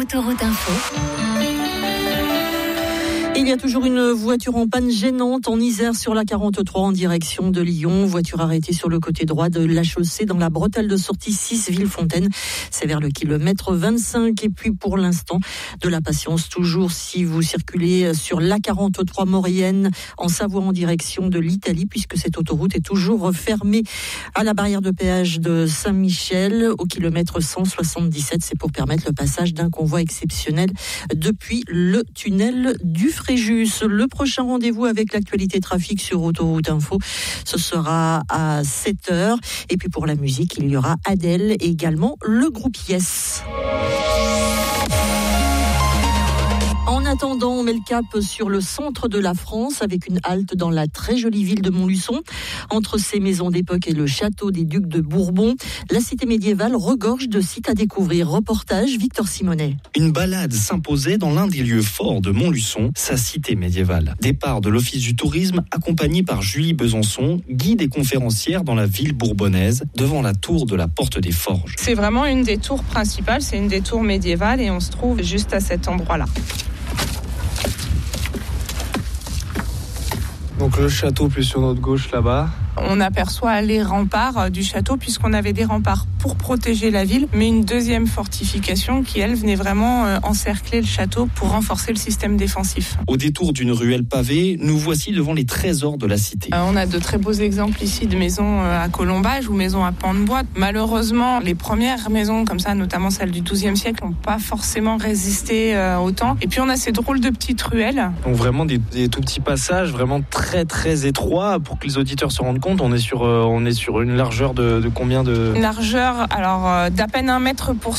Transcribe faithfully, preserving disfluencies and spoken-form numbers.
Autoroute Info. Il y a toujours une voiture en panne gênante en Isère sur la quarante-trois en direction de Lyon. Voiture arrêtée sur le côté droit de la chaussée dans la bretelle de sortie six Villefontaine. C'est vers le kilomètre vingt-cinq. Et puis pour l'instant, de la patience toujours si vous circulez sur la quarante-trois Maurienne en Savoie en direction de l'Italie, puisque cette autoroute est toujours fermée à la barrière de péage de Saint-Michel au kilomètre cent soixante-dix-sept. C'est pour permettre le passage d'un convoi exceptionnel depuis le tunnel du Fréjus. Le prochain rendez-vous avec l'actualité trafic sur Autoroute Info, ce sera à sept heures. Et puis pour la musique, il y aura Adèle et également le groupe Yes. En attendant, on met le cap sur le centre de la France avec une halte dans la très jolie ville de Montluçon. Entre ses maisons d'époque et le château des Ducs de Bourbon, la cité médiévale regorge de sites à découvrir. Reportage Victor Simonet. Une balade s'imposait dans l'un des lieux forts de Montluçon, sa cité médiévale. Départ de l'Office du tourisme accompagné par Julie Besançon, guide et conférencière dans la ville bourbonnaise, devant la tour de la Porte des Forges. C'est vraiment une des tours principales, c'est une des tours médiévales et on se trouve juste à cet endroit-là. Donc le château plus sur notre gauche là-bas. On aperçoit les remparts du château puisqu'on avait des remparts pour protéger la ville, mais une deuxième fortification qui, elle, venait vraiment encercler le château pour renforcer le système défensif. Au détour d'une ruelle pavée, nous voici devant les trésors de la cité. Euh, on a de très beaux exemples ici de maisons à colombage ou maisons à pans de bois. Malheureusement, les premières maisons comme ça, notamment celles du douzième siècle, n'ont pas forcément résisté euh, au temps. Et puis on a ces drôles de petites ruelles. Donc vraiment des, des tout petits passages, vraiment très très étroits pour que les auditeurs se rendent compte. On est sur, euh, on est sur une largeur de, de combien de... Une largeur alors, euh, d'à peine un mètre pour